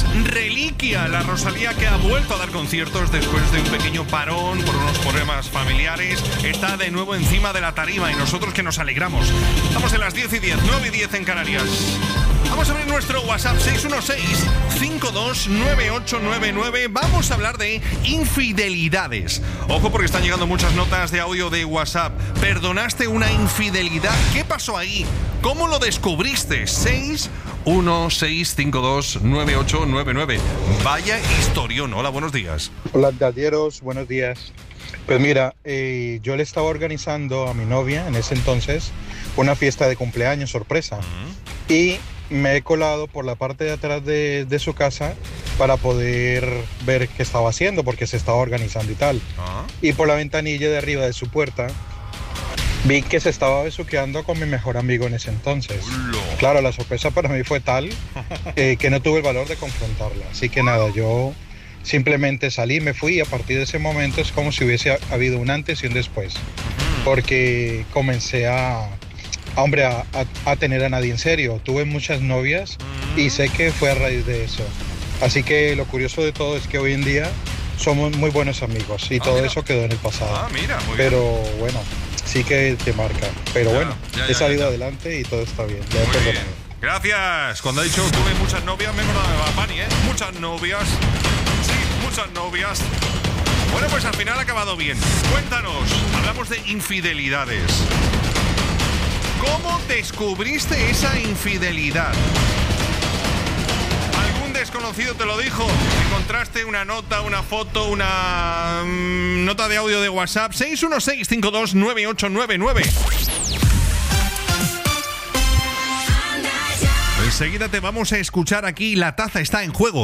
reliquia, la Rosalía, que ha vuelto a dar conciertos después de un pequeño parón por unos problemas familiares. Está de nuevo encima de la tarima y nosotros que nos alegramos. Estamos en las 10:10, 9:10 en Canarias. Vamos a abrir nuestro WhatsApp 616-529899. Vamos a hablar de infidelidades. Ojo, porque están llegando muchas notas de audio de WhatsApp. ¿Perdonaste una infidelidad? ¿Qué pasó ahí? ¿Cómo lo descubriste? 616-529899. Vaya historión. Hola, buenos días. Hola, Dadieros, buenos días. Pues mira, yo le estaba organizando a mi novia en ese entonces una fiesta de cumpleaños sorpresa. Y me he colado por la parte de atrás de su casa para poder ver qué estaba haciendo, porque se estaba organizando y tal. Y por la ventanilla de arriba de su puerta vi que se estaba besuqueando con mi mejor amigo en ese entonces. Claro, la sorpresa para mí fue tal que no tuve el valor de confrontarla. Así que nada, yo simplemente salí, me fui, y a partir de ese momento es como si hubiese habido un antes y un después. Porque comencé a tener a nadie en serio. Tuve muchas novias y sé que fue a raíz de eso. Así que lo curioso de todo es que hoy en día somos muy buenos amigos y todo eso quedó en el pasado. Pero bueno, sí que te marca. Pero bueno, he salido adelante y todo está bien. Ya he perdonado. Gracias. Cuando ha dicho tuve muchas novias, me he acordado de Bad Bunny, ¿eh? Muchas novias. Sí, muchas novias. Bueno, pues al final ha acabado bien. Cuéntanos, hablamos de infidelidades. ¿Cómo descubriste esa infidelidad? ¿Algún desconocido te lo dijo? ¿Encontraste una nota, una foto, una nota de audio de WhatsApp? 616-529899. Enseguida te vamos a escuchar aquí. La taza está en juego.